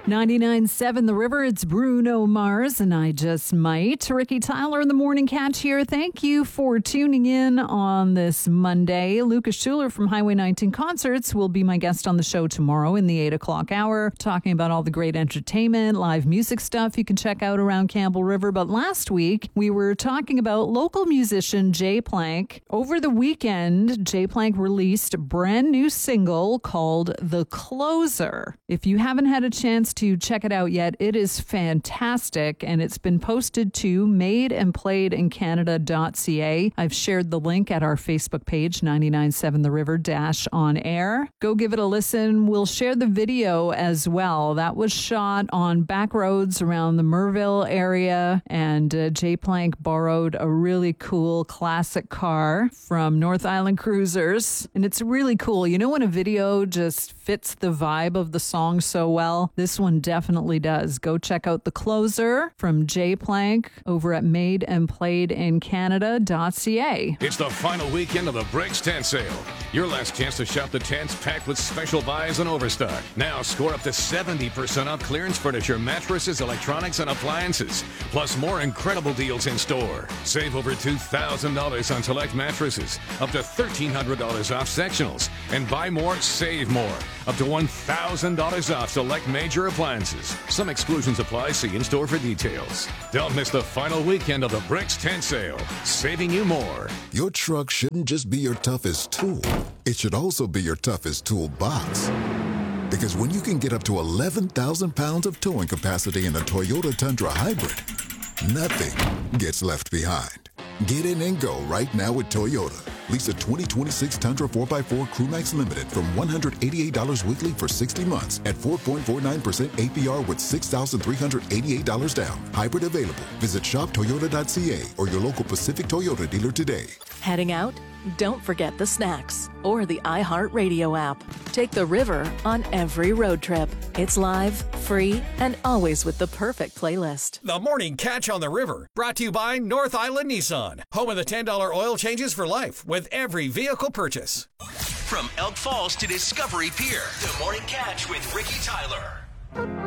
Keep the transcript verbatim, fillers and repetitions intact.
ninety-nine point seven The River, it's Bruno Mars, and I Just Might. Ricky Tyler in the Morning Catch here. Thank you for tuning in on this Monday. Lucas Schuler from Highway nineteen Concerts will be my guest on the show tomorrow in the eight o'clock hour, talking about all the great entertainment, live music stuff you can check out around Campbell River. But last week, we were talking about local musician Jay Plank. Over the weekend, Jay Plank released a brand new single called The Closer. If you haven't had a chance to check it out yet, it is fantastic, and it's been posted to made and played in canada dot c a. I've shared the link at our Facebook page, ninety-nine point seven The River dash on air. Go give it a listen. We'll share the video as well. That was shot on back roads around the Merville area, and uh, Jay Plank borrowed a really cool classic car from North Island Cruisers, and it's really cool. You know when a video just fits the vibe of the song so well? This one definitely does. Go check out The Closer from Jay Plank over at made and played in canada dot c a. It's the final weekend of the Bricks Tent Sale. Your last chance to shop the tents packed with special buys and overstock. Now score up to seventy percent off clearance furniture, mattresses, electronics, and appliances. Plus more incredible deals in store. Save over two thousand dollars on select mattresses, up to one thousand three hundred dollars off sectionals, and buy more, save more. Up to one thousand dollars off select major appliances. Some exclusions apply. See in-store for details. Don't miss the final weekend of the Bricks Tent Sale. Saving you more. Your truck shouldn't just be your toughest tool. It should also be your toughest toolbox. Because when you can get up to eleven thousand pounds of towing capacity in a Toyota Tundra Hybrid, nothing gets left behind. Get in and go right now with Toyota. Lease a twenty twenty-six Tundra four by four Crewmax Limited from one hundred eighty-eight dollars weekly for sixty months at four point four nine percent A P R with six thousand three hundred eighty-eight dollars down. Hybrid available. Visit shop toyota dot c a or your local Pacific Toyota dealer today. Heading out? Don't forget the snacks or the iHeartRadio app. Take the river on every road trip. It's live, free, and always with the perfect playlist. The Morning Catch on the River, brought to you by North Island Nissan, home of the ten dollar oil changes for life with every vehicle purchase. From Elk Falls to Discovery Pier, The Morning Catch with Ricky Tyler.